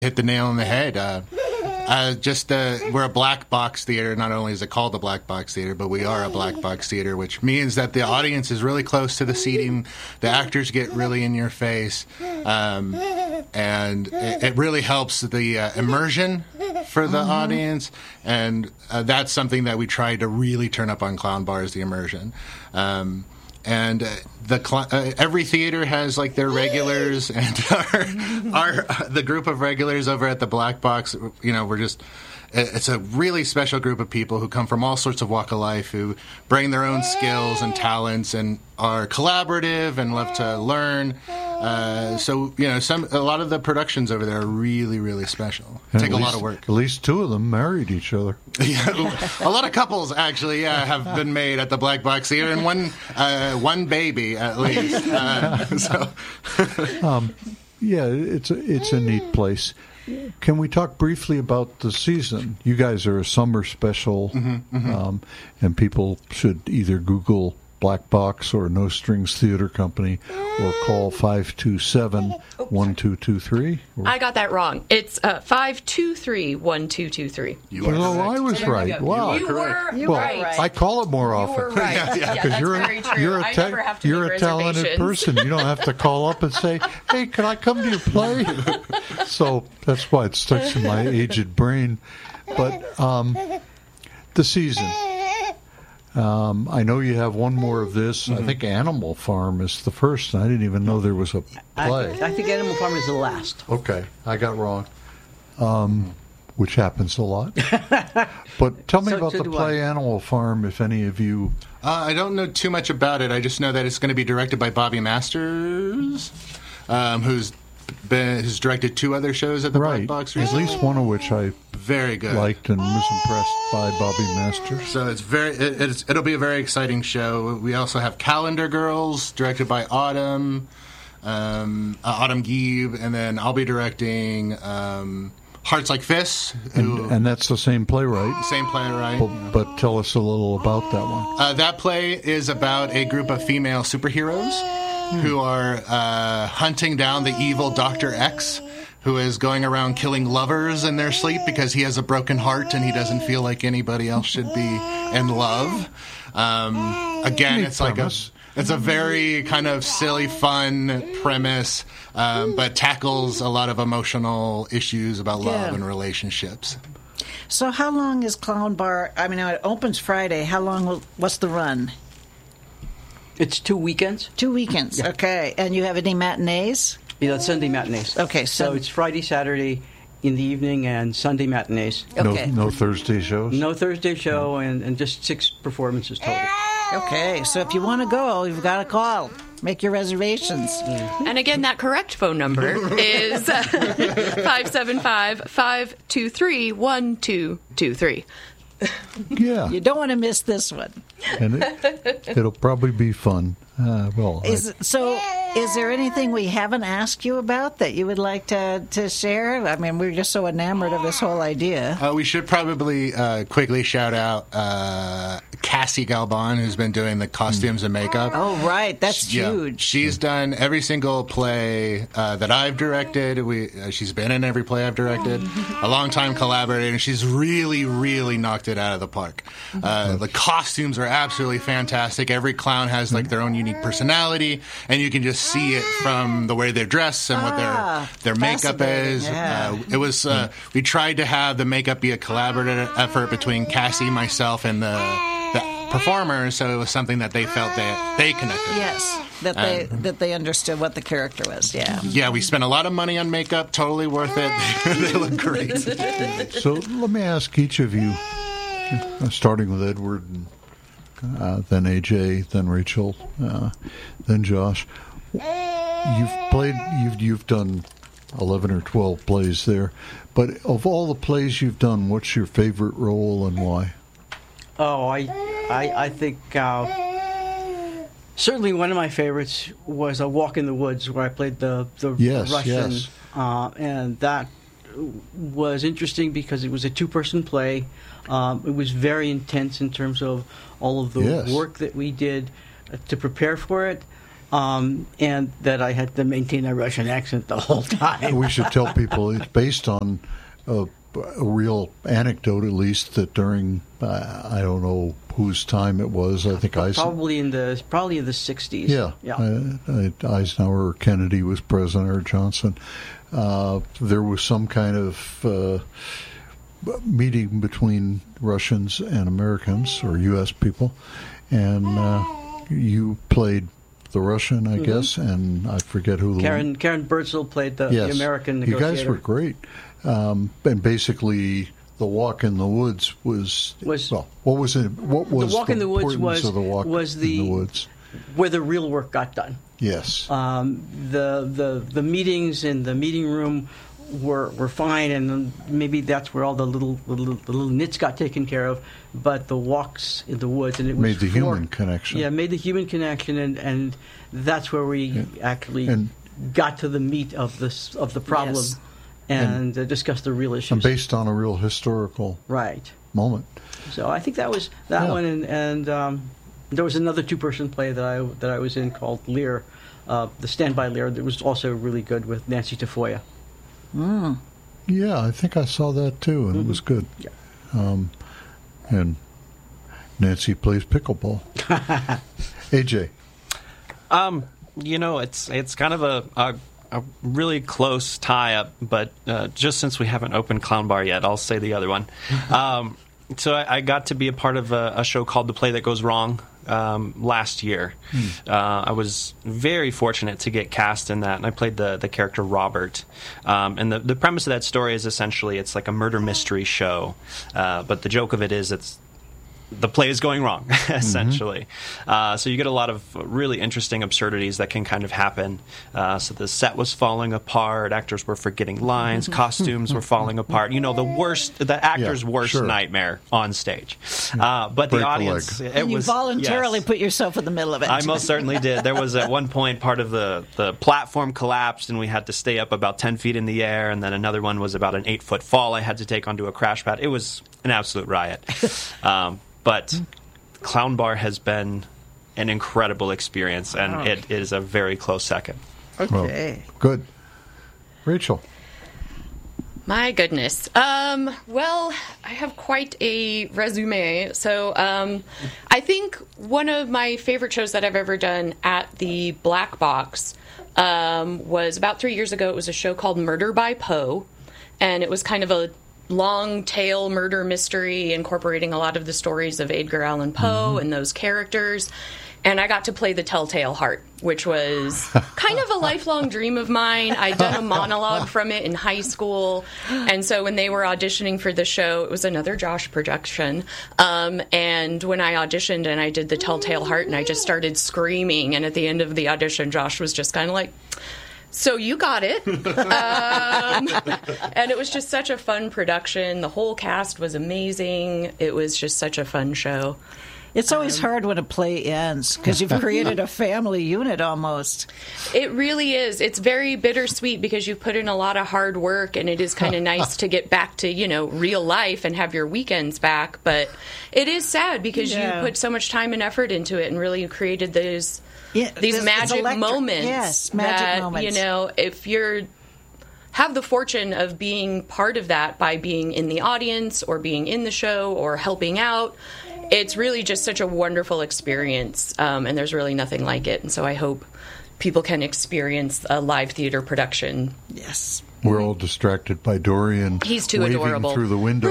hit the nail on the head. We're a black box theater. Not only is it called a black box theater, but we are a black box theater, which means that the audience is really close to the seating. The actors get really in your face, and it really helps the immersion for the audience. And that's something that we try to really turn up on Clown Bar is the immersion. And every theater has like their regulars, and the group of regulars over at the Black Box. It's a really special group of people who come from all sorts of walk of life, who bring their own skills and talents, and are collaborative and love to learn. A lot of the productions over there are really, really special. Take a lot of work. At least two of them married each other. Yeah, a lot of couples actually, have been made at the Black Box Theater, and one baby at least. It's a neat place. Can we talk briefly about the season? You guys are a summer special, and people should either Google Black Box or No Strings Theater Company or call 527-1223. I got that wrong. It's 523-1223. I was right. Wow. You were right. I call it more often. You were right. That's very true. You're a talented person. You don't have to call up and say, hey, can I come to your play? So that's why it sticks in my aged brain. But the season. I know you have one more of this. I think Animal Farm is the first. I didn't even know there was a play. I think Animal Farm is the last. Okay, I got wrong, which happens a lot. But tell me about the play Animal Farm, if any of you... I don't know too much about it. I just know that it's going to be directed by Bobby Masters, who's directed two other shows at the Black Box recently. At least one of which I very good liked and was impressed by Bobby Masters. So it'll be a very exciting show. We also have Calendar Girls, directed by Autumn Gieb, and then I'll be directing Hearts Like Fists. And that's the same playwright. Same playwright. But tell us a little about that one. That play is about a group of female superheroes who are hunting down the evil Dr. X, who is going around killing lovers in their sleep because he has a broken heart and he doesn't feel like anybody else should be in love. Again, it's a very kind of silly, fun premise, but tackles a lot of emotional issues about love and relationships. So how long is Clown Bar? I mean, it opens Friday. How long? What's the run? It's 2 weekends. 2 weekends, yeah. Okay. And you have any matinees? Yeah, Sunday matinees. Okay, so it's Friday, Saturday in the evening, and Sunday matinees. Okay. No Thursday shows? No Thursday show, and just 6 performances total. Okay, so if you want to go, you've got to call. Make your reservations. And again, that correct phone number is 575-523-1223. Yeah. You don't want to miss this one. And it'll probably be fun. Is there anything we haven't asked you about that you would like to share? I mean, we're just so enamored of this whole idea. We should probably quickly shout out Cassie Galban, who's been doing the costumes and makeup. Oh, right. That's huge. She's done every single play that I've directed. She's been in every play I've directed. A long-time collaborator, and she's really, really knocked it out of the park. The costumes are absolutely fantastic. Every clown has like their own unique personality, and you can just see it from the way they're dressed and what their makeup is. Yeah. We tried to have the makeup be a collaborative effort between Cassie, myself, and the performers, so it was something that they felt that they connected. Yes, that they understood what the character was. Yeah, we spent a lot of money on makeup. Totally worth it. They look great. So let me ask each of you, starting with Edward, and then AJ, then Rachel, then Josh. You've done 11 or 12 plays there, but of all the plays you've done, what's your favorite role and why? Oh, I think certainly one of my favorites was A Walk in the Woods, where I played the Russian, and that was interesting because it was a 2-person play. It was very intense in terms of all of the work that we did to prepare for it. and that I had to maintain a Russian accent the whole time. We should tell people it's based on a real anecdote, at least, that during I don't know whose time it was. I think probably in the 60s. Yeah. Eisenhower or Kennedy was president, or Johnson. There was some kind of meeting between Russians and Americans, or U.S. people, and you played the Russian, I guess, and I forget who. Karen Birdsell played the American negotiator. You guys were great. And basically, the walk in the woods was well. What was it? What was the walk in the woods? Of the walk in the woods? Where the real work got done. Yes. The meetings in the meeting room were fine, and maybe that's where all the little nits got taken care of. But the walks in the woods, and it was made the human connection. Yeah, made the human connection, and that's where we actually got to the meat of the problem. Yes. And discuss the real issues. And based on a real historical moment. So I think that was that one, and there was another two-person play that I was in called Lear, the Standby Lear, that was also really good with Nancy Tafoya. Mm. Yeah, I think I saw that too, and it was good. Yeah. And Nancy plays pickleball. AJ. It's kind of a really close tie-up, but just since we haven't opened Clown Bar yet, I'll say the other one. So I got to be a part of a show called The Play That Goes Wrong last year. I was very fortunate to get cast in that, and I played the character Robert. And the premise of that story is essentially it's like a murder mystery show, but the joke of it is the play is going wrong, essentially. So you get a lot of really interesting absurdities that can kind of happen. So the set was falling apart, actors were forgetting lines, costumes were falling apart. The actor's worst nightmare on stage. But break the audience, you voluntarily put yourself in the middle of it. I most certainly did. There was at one point part of the platform collapsed, and we had to stay up about 10 feet in the air, and then another one was about an 8-foot fall I had to take onto a crash pad. It was an absolute riot. But Clown Bar has been an incredible experience, and it is a very close second. Okay. Well, good. Rachel. My goodness. Well, I have quite a resume. So I think one of my favorite shows that I've ever done at the Black Box was about 3 years ago. It was a show called Murder by Poe, and it was kind of a long tail murder mystery incorporating a lot of the stories of Edgar Allan Poe and those characters. And I got to play the Telltale Heart, which was kind of a lifelong dream of mine. I'd done a monologue from it in high school. And so when they were auditioning for the show, it was another Josh production. And when I auditioned and I did the Telltale Heart and I just started screaming, and at the end of the audition, Josh was just kind of like, so you got it. And it was just such a fun production. The whole cast was amazing. It was just such a fun show. It's always hard when a play ends because you've created a family unit almost. It really is. It's very bittersweet because you've put in a lot of hard work, and it is kind of nice to get back to, real life and have your weekends back. But it is sad because you put so much time and effort into it and really created these magic moments. Yes, magic moments. If you're have the fortune of being part of that by being in the audience or being in the show or helping out, it's really just such a wonderful experience, and there's really nothing like it. And so I hope people can experience a live theater production. Yes. We're all distracted by Dorian. He's too waving adorable through the window.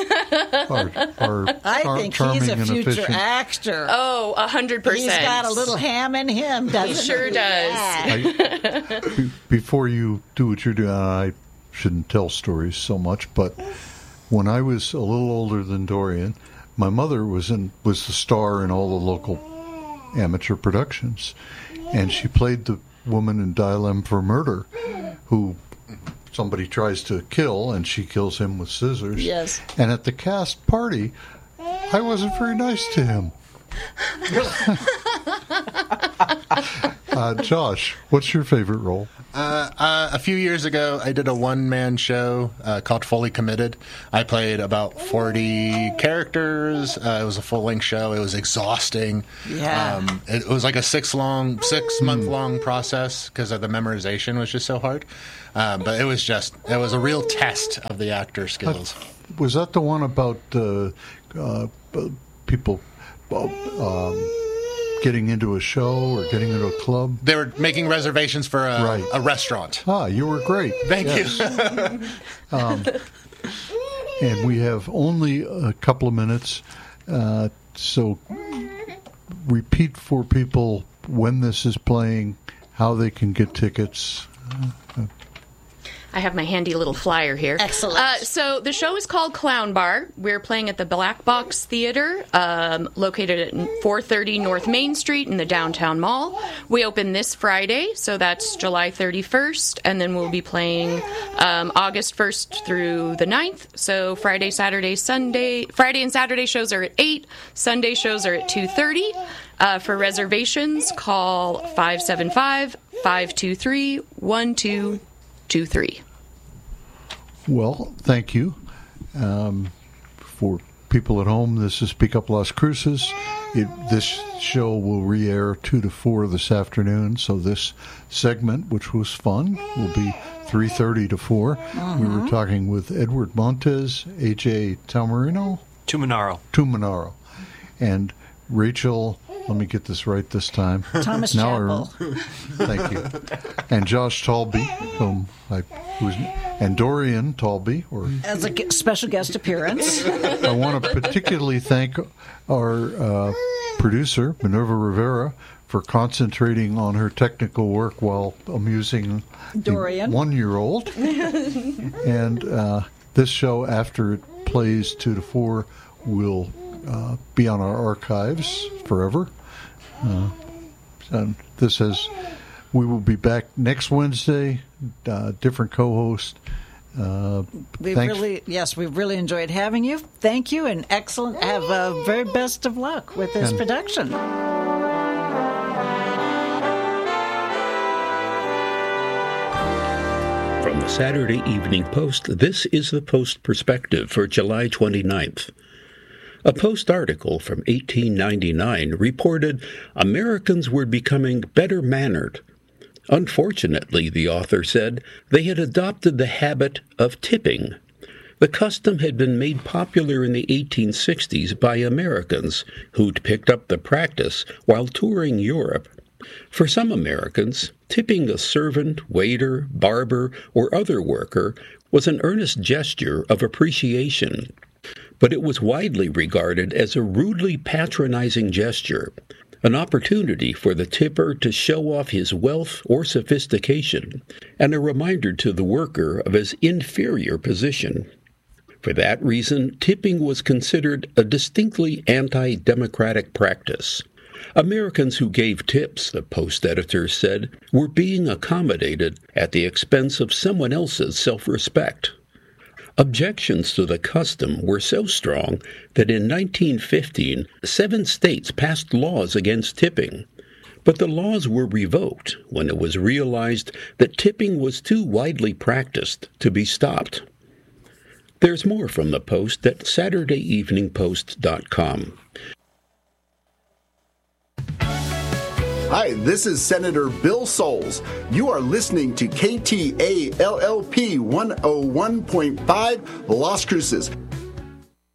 I think he's a future actor. Oh, 100%. He's got a little ham in him, doesn't he? He sure does. Before you do what you're doing, I shouldn't tell stories so much, but when I was a little older than Dorian, my mother was the star in all the local amateur productions, and she played the woman in Dial M for Murder, who somebody tries to kill, and she kills him with scissors. Yes. And at the cast party, I wasn't very nice to him. Josh, what's your favorite role? A few years ago, I did a one-man show called Fully Committed. I played about 40 characters. It was a full-length show. It was exhausting. Yeah. It was like a 6-month-long process because the memorization was just so hard. But it was a real test of the actor skills. Was that the one about people getting into a show or getting into a club? They were making reservations for a restaurant. You were great. Thank you. And we have only a couple of minutes, so repeat for people when this is playing, how they can get tickets. I have my handy little flyer here. Excellent. So the show is called Clown Bar. We're playing at the Black Box Theater, located at 430 North Main Street in the downtown mall. We open this Friday, so that's July 31st, and then we'll be playing August 1st through the 9th. So Friday and Saturday shows are at 8. Sunday shows are at 2:30. For reservations, call 575-523-1223. Well, thank you. For people at home, this is Speak Up Las Cruces. This show will re-air 2 to 4 this afternoon, so this segment, which was fun, will be 3:30 to 4. We were talking with Edward Montes, A.J. Tuminaro, and Rachel, let me get this right this time. Thomas Chappell. Thank you. And Josh Talby, and Dorian Talby. As a special guest appearance. I want to particularly thank our producer, Minerva Rivera, for concentrating on her technical work while amusing Dorian, the 1-year-old. And this show, after it plays 2 to 4, will be on our archives forever. And we will be back next Wednesday, different co-host. We've really enjoyed having you. Thank you, and excellent. Have a very best of luck with this production. From the Saturday Evening Post, this is the Post Perspective for July 29th. A Post article from 1899 reported Americans were becoming better mannered. Unfortunately, the author said, they had adopted the habit of tipping. The custom had been made popular in the 1860s by Americans who'd picked up the practice while touring Europe. For some Americans, tipping a servant, waiter, barber, or other worker was an earnest gesture of appreciation. But it was widely regarded as a rudely patronizing gesture, an opportunity for the tipper to show off his wealth or sophistication, and a reminder to the worker of his inferior position. For that reason, tipping was considered a distinctly anti-democratic practice. Americans who gave tips, the Post editor said, were being accommodated at the expense of someone else's self-respect. Objections to the custom were so strong that in 1915, 7 states passed laws against tipping. But the laws were revoked when it was realized that tipping was too widely practiced to be stopped. There's more from the Post at SaturdayEveningPost.com. Hi, this is Senator Bill Soules. You are listening to KTALLP 101.5 Las Cruces.